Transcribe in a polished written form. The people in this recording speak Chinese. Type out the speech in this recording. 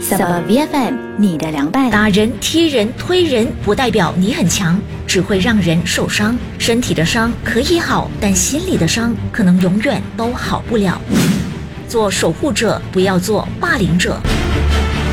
Sabah VFM 你的凉拌。 打人、踢人、推人不代表你很强，只会让人受伤。身体的伤可以好，但心里的伤可能永远都好不了。做守护者，不要做霸凌者。